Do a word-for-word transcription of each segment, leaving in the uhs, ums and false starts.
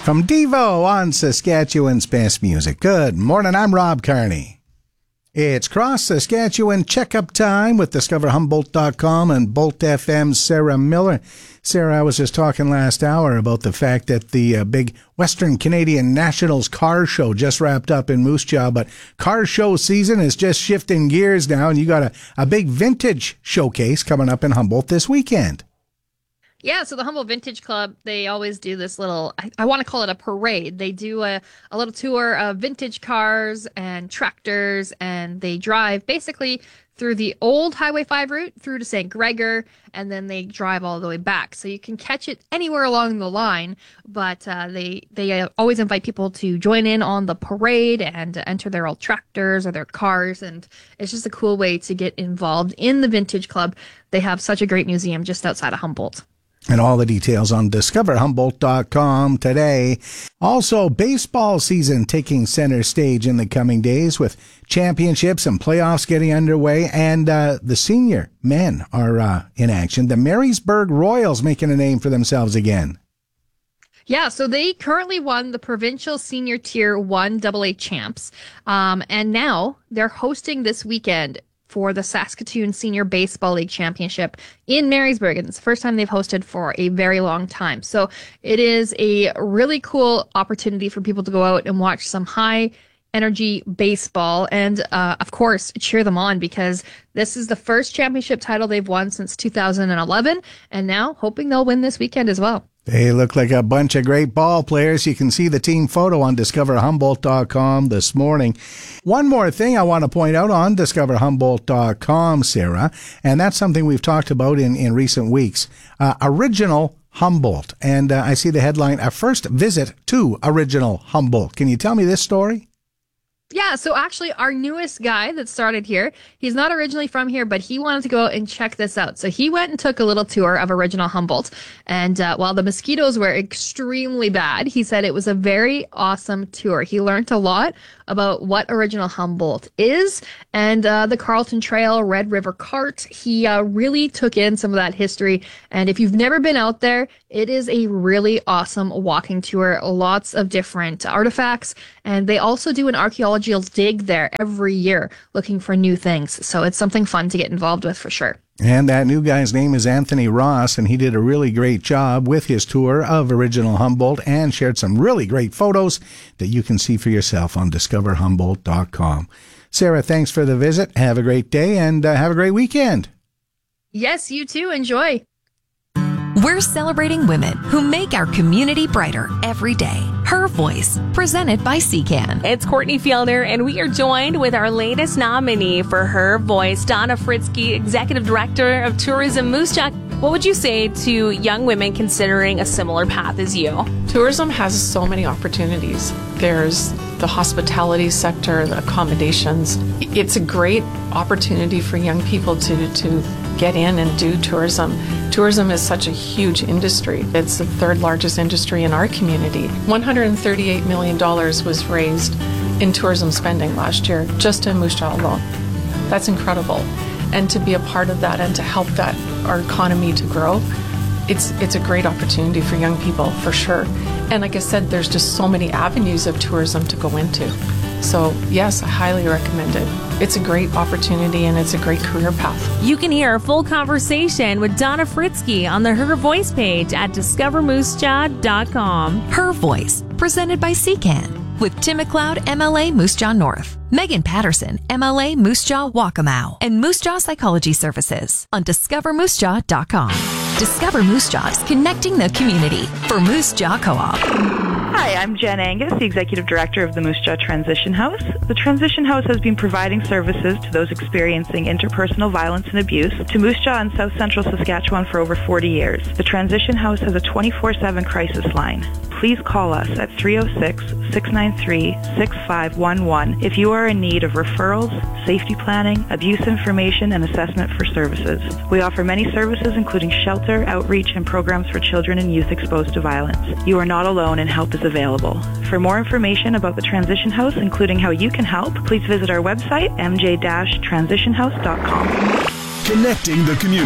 From Devo on Saskatchewan's best music. Good morning, I'm Rob Carney. It's Cross Saskatchewan checkup time with Discover Humboldt dot com and Bolt F M's Sarah Miller. Sarah, I was just talking last hour about the fact that the uh, big Western Canadian Nationals car show just wrapped up in Moose Jaw, but car show season is just shifting gears now, and you got a, a big vintage showcase coming up in Humboldt this weekend. Yeah, so the Humboldt Vintage Club, they always do this little, I, I want to call it a parade. They do a, a little tour of vintage cars and tractors, and they drive basically through the old Highway five route through to Saint Gregor, and then they drive all the way back. So you can catch it anywhere along the line, but uh, they they uh, always invite people to join in on the parade and uh, enter their old tractors or their cars, and it's just a cool way to get involved in the Vintage Club. They have such a great museum just outside of Humboldt. And all the details on Discover Humboldt dot com today. Also, baseball season taking center stage in the coming days with championships and playoffs getting underway. And uh, the senior men are uh, in action. The Marysburg Royals making a name for themselves again. Yeah, so they currently won the Provincial Senior Tier one double A champs. Um, and now they're hosting this weekend for the Saskatoon Senior Baseball League Championship in Marysburg. And it's the first time they've hosted for a very long time. So it is a really cool opportunity for people to go out and watch some high energy baseball and, uh, of course, cheer them on, because this is the first championship title they've won since two thousand eleven. And now hoping they'll win this weekend as well. They look like a bunch of great ball players. You can see the team photo on Discover Humboldt dot com this morning. One more thing I want to point out on Discover Humboldt dot com, Sarah, and that's something we've talked about in, in recent weeks. Uh, Original Humboldt. And uh, I see the headline, A First Visit to Original Humboldt. Can you tell me this story? Yeah, so actually our newest guy that started here, he's not originally from here, but he wanted to go out and check this out. So he went and took a little tour of Original Humboldt. And uh, while the mosquitoes were extremely bad, he said it was a very awesome tour. He learned a lot about what Original Humboldt is and uh, the Carlton Trail, Red River Cart. He uh, really took in some of that history. And if you've never been out there, it is a really awesome walking tour. Lots of different artifacts. And they also do an archaeological dig there every year looking for new things. So it's something fun to get involved with for sure. And that new guy's name is Anthony Ross, and he did a really great job with his tour of Original Humboldt and shared some really great photos that you can see for yourself on Discover Humboldt dot com. Sarah, thanks for the visit. Have a great day and uh, have a great weekend. Yes, you too. Enjoy. We're celebrating women who make our community brighter every day. Her Voice, presented by C C A N. It's Courtney Fielder, and we are joined with our latest nominee for Her Voice, Donna Fritzke, Executive Director of Tourism Moose Jaw. What would you say to young women considering a similar path as you? Tourism has so many opportunities. There's the hospitality sector, the accommodations. It's a great opportunity for young people to, to get in and do tourism. Tourism is such a huge industry. It's the third largest industry in our community. one hundred thirty-eight million dollars was raised in tourism spending last year, just in Moose Jaw alone. That's incredible. And to be a part of that and to help that our economy to grow, it's it's a great opportunity for young people, for sure. And like I said, there's just so many avenues of tourism to go into. So yes, I highly recommend it. It's a great opportunity and it's a great career path. You can hear a full conversation with Donna Fritzke on the Her Voice page at Discover Moose Jaw dot com. Her Voice, presented by C C A N, with Tim McLeod, M L A Moose Jaw North, Megan Patterson, M L A Moose Jaw Waccamaw, and Moose Jaw Psychology Services on Discover Moose Jaw dot com. Discover Moose Jaw is connecting the community for Moose Jaw Co-op. Hi, I'm Jen Angus, the Executive Director of the Moose Jaw Transition House. The Transition House has been providing services to those experiencing interpersonal violence and abuse to Moose Jaw and South Central Saskatchewan for over forty years. The Transition House has a twenty-four seven crisis line. Please call us at three oh six, six nine three, six five one one if you are in need of referrals, safety planning, abuse information, and assessment for services. We offer many services including shelter, outreach, and programs for children and youth exposed to violence. You are not alone and help is available. For more information about the Transition House, including how you can help, please visit our website, m j dash transition house dot com. Connecting the community.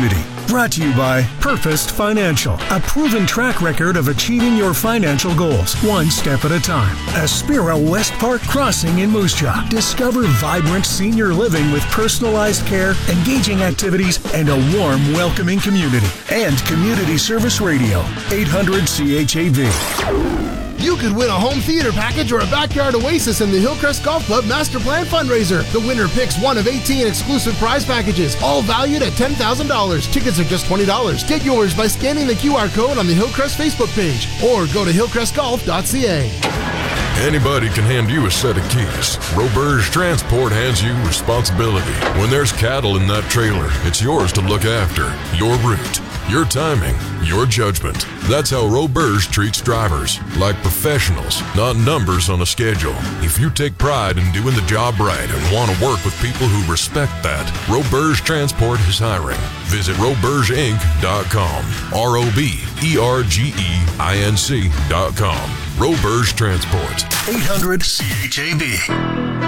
Brought to you by Purposed Financial, a proven track record of achieving your financial goals, one step at a time. Aspira West Park Crossing in Moose Jaw. Discover vibrant senior living with personalized care, engaging activities, and a warm, welcoming community. And Community Service Radio, eight hundred C H A V. You could win a home theater package or a backyard oasis in the Hillcrest Golf Club Master Plan fundraiser. The winner picks one of eighteen exclusive prize packages, all valued at ten thousand dollars. Tickets are just twenty dollars. Get yours by scanning the Q R code on the Hillcrest Facebook page or go to hillcrest golf dot c a. Anybody can hand you a set of keys. Roberge Transport hands you responsibility. When there's cattle in that trailer, it's yours to look after. Your route, your timing, your judgment. That's how Roberge treats drivers, like professionals, not numbers on a schedule. If you take pride in doing the job right and want to work with people who respect that, Roberge Transport is hiring. Visit roberge inc dot com. R O B E R G E I N C dot com. Roberge Transport. eight hundred C H A B.